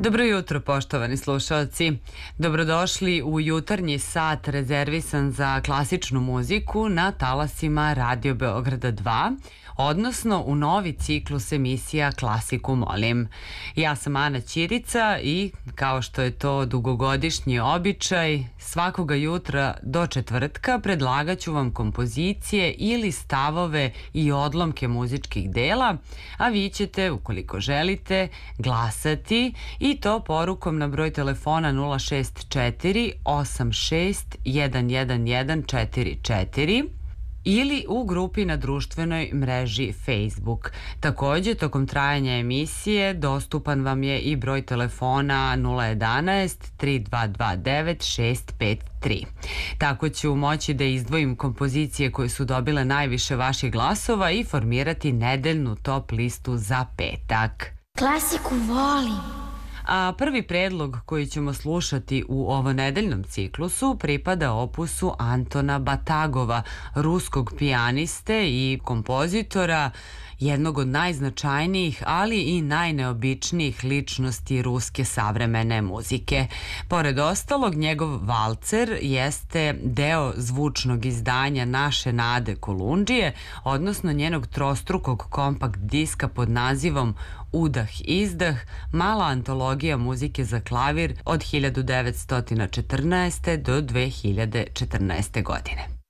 Dobro jutro, poštovani slušalci. Dobrodošli u jutarnji sat rezervisan za klasičnu muziku na talasima Radio Beograda 2, odnosno u novi ciklus emisija Klasiku molim. Ja sam Ana Ćirica i, kao što je to dugogodišnji običaj, svakoga jutra do četvrtka predlagaću vam kompozicije ili stavove i odlomke muzičkih dela, a vi ćete, ukoliko želite, glasati i to porukom na broj telefona 064 86 11144 ili u grupi na društvenoj mreži Facebook. Takođe, tokom trajanja emisije dostupan vam je i broj telefona 011 3229 653. Tako ću moći da izdvojim kompozicije koje su dobile najviše vaših glasova i formirati nedeljnu top listu za petak. Klasiku volim. A prvi predlog koji ćemo slušati u ovonedeljnom ciklusu pripada opusu Antona Batagova, ruskog pijaniste i kompozitora, jednog od najznačajnijih, ali i najneobičnijih ličnosti ruske savremene muzike. Pored ostalog, njegov valcer jeste deo zvučnog izdanja Naše Nade Kolundžije, odnosno njenog trostrukog kompakt diska pod nazivom Udah-izdah, mala antologija muzike za klavir od 1914. do 2014. godine.